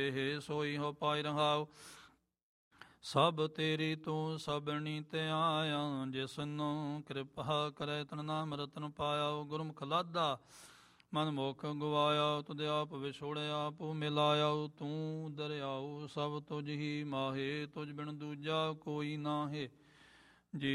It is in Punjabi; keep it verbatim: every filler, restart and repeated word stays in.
ਸੋਈ ਹੋ ਪਾਇ ਰਹਾਉ। ਸਭ ਤੇਰੀ ਤੂੰ ਸਭਨੀ ਤੇ ਆਇਆ, ਜਿਸਨੂੰ ਕਿਰਪਾ ਕਰੇ ਤਨ ਨਾਮ ਰਤਨ ਪਾਇਆ। ਗੁਰਮੁਖ ਲਾਦਾ ਮਨ ਮੁਖ ਗਵਾਇਆ, ਤੁਧ ਆਪ ਵਿਛੋੜਿਆ ਆਪੂ ਮਿਲਾਇਆ। ਤੂੰ ਦਰਿਆਉ ਸਭ ਤੁਝ ਹੀ ਮਾਹੇ, ਤੁਝ ਬਿਨ ਦੂਜਾ ਕੋਈ ਨਾਹੇ।